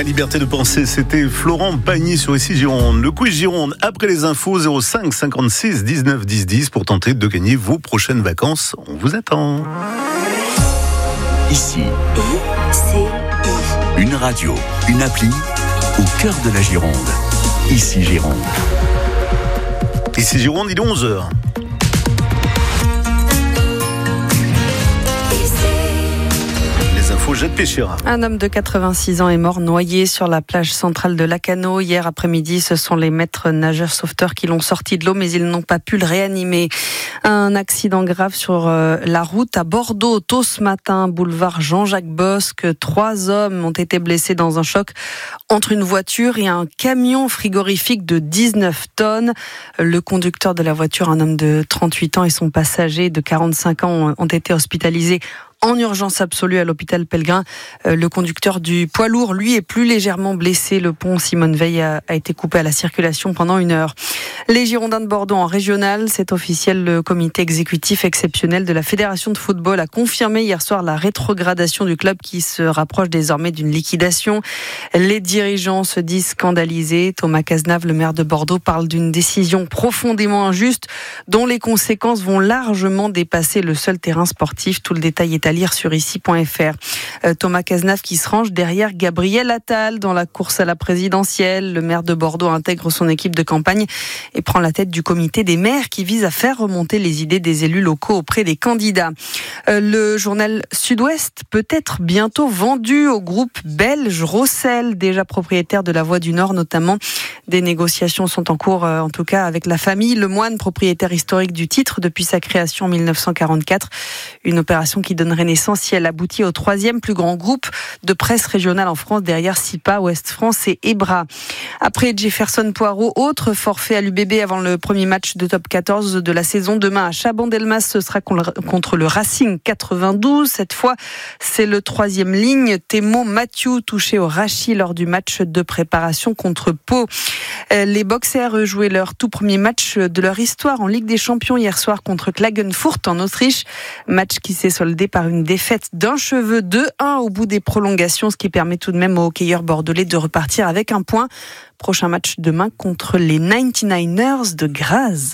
Ma liberté de penser, c'était Florent Pagny sur ici Gironde. Le quiz Gironde, après les infos, 05 56 19 10 10 pour tenter de gagner vos prochaines vacances. On vous attend. Ici, une radio, une appli, au cœur de la Gironde. Ici Gironde. Ici Gironde, il est 11h. Jette Péchira. Un homme de 86 ans est mort noyé sur la plage centrale de Lacanau. Hier après-midi, ce sont les maîtres nageurs sauveteurs qui l'ont sorti de l'eau, mais ils n'ont pas pu le réanimer. Un accident grave sur la route à Bordeaux, tôt ce matin, boulevard Jean-Jacques Bosque. 3 hommes ont été blessés dans un choc entre une voiture et un camion frigorifique de 19 tonnes. Le conducteur de la voiture, un homme de 38 ans, et son passager de 45 ans ont été hospitalisés en urgence absolue à l'hôpital Pellegrin. Le conducteur du poids lourd, lui, est plus légèrement blessé. Le pont Simone Veil a été coupé à la circulation pendant 1 heure. Les Girondins de Bordeaux en régional, c'est officiel. Le comité exécutif exceptionnel de la Fédération de football a confirmé hier soir la rétrogradation du club qui se rapproche désormais d'une liquidation. Les dirigeants se disent scandalisés. Thomas Cazenave, le maire de Bordeaux, parle d'une décision profondément injuste dont les conséquences vont largement dépasser le seul terrain sportif. Tout le détail est à lire sur ici.fr. Thomas Cazenave qui se range derrière Gabriel Attal dans la course à la présidentielle. Le maire de Bordeaux intègre son équipe de campagne et prend la tête du comité des maires qui vise à faire remonter les idées des élus locaux auprès des candidats. Le journal Sud-Ouest peut être bientôt vendu au groupe belge Rossel, déjà propriétaire de la Voie du Nord notamment. Des négociations sont en cours, en tout cas avec la famille Lemoine, propriétaire historique du titre depuis sa création en 1944. Une opération qui donnerait naissance, si elle aboutit, au 3e plus grand groupe de presse régionale en France, derrière SIPA, Ouest France et Ebra. Après Jefferson Poirot, autre forfait à l'UBB avant le premier match de top 14 de la saison. Demain à Chabandelmas, ce sera contre le Racing 92. Cette fois, c'est le 3e ligne, Thémo Mathieu, touché au rachis lors du match de préparation contre Pau. Les Boxers jouaient leur tout premier match de leur histoire en Ligue des Champions hier soir contre Klagenfurt en Autriche. Match qui s'est soldé par une défaite d'un cheveu 2-1 au bout des prolongations, ce qui permet tout de même aux hockeyeurs bordelais de repartir avec un point. Prochain match demain contre les 99ers de Graz.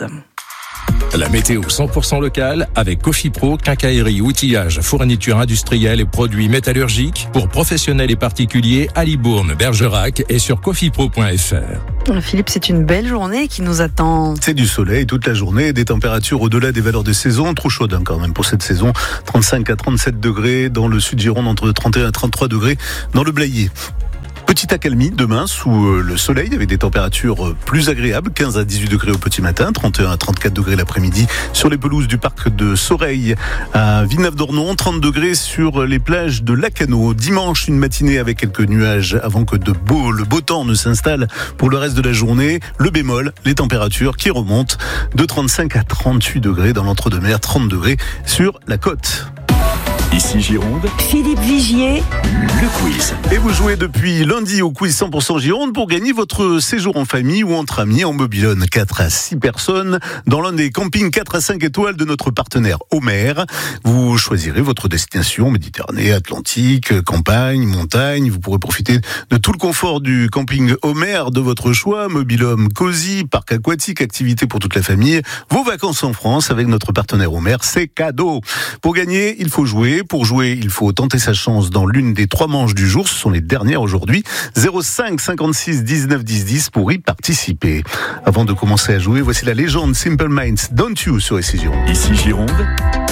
La météo 100% locale avec Cofipro, quincaillerie, outillage, fourniture industrielle et produits métallurgiques pour professionnels et particuliers à Libourne, Bergerac et sur cofipro.fr. Philippe, c'est une belle journée qui nous attend. C'est du soleil toute la journée, des températures au-delà des valeurs de saison, trop chaudes quand même pour cette saison. 35 à 37 degrés dans le sud Gironde, entre 31 à 33 degrés dans le Blayais. Petite accalmie demain sous le soleil avec des températures plus agréables, 15 à 18 degrés au petit matin, 31 à 34 degrés l'après-midi sur les pelouses du parc de Soreille à Villeneuve-d'Ornon, 30 degrés sur les plages de Lacanau. Dimanche, une matinée avec quelques nuages avant que le beau temps ne s'installe pour le reste de la journée. Le bémol, les températures qui remontent de 35 à 38 degrés dans l'entre-deux-mer, 30 degrés sur la côte. Ici Gironde, Philippe Vigier, le quiz. Et vous jouez depuis lundi au quiz 100% Gironde pour gagner votre séjour en famille ou entre amis en mobil-home 4 à 6 personnes dans l'un des campings 4 à 5 étoiles de notre partenaire Homer. Vous choisirez votre destination, Méditerranée, Atlantique, campagne, montagne. Vous pourrez profiter de tout le confort du camping Homer de votre choix, mobil-home cosy, parc aquatique, activités pour toute la famille. Vos vacances en France avec notre partenaire Homer, c'est cadeau. Pour gagner, il faut jouer. Pour jouer, il faut tenter sa chance dans l'une des 3 manches du jour. Ce sont les dernières aujourd'hui. 05 56 19 10 10 pour y participer. Avant de commencer à jouer, voici la légende Simple Minds, Don't You sur ici Gironde. Ici Gironde.